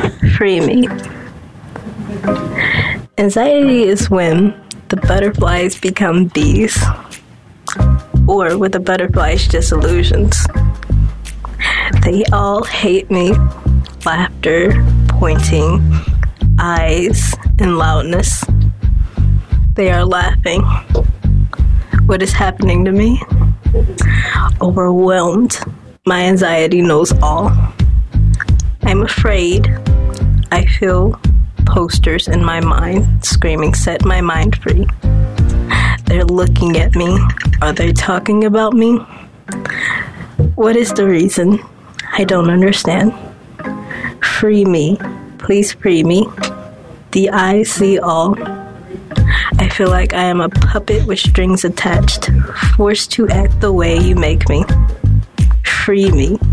Free me. Anxiety is when the butterflies become bees, or with the butterflies just illusions. They all hate me. Laughter, pointing, eyes, and loudness. They are laughing. What is happening to me? Overwhelmed. My anxiety knows all. I'm afraid. I feel posters in my mind screaming, set my mind free. They're looking at me. Are they talking about me? What is the reason? I don't understand. Free me. Please free me. The eyes see all. I feel like I am a puppet with strings attached, forced to act the way you make me. Free me.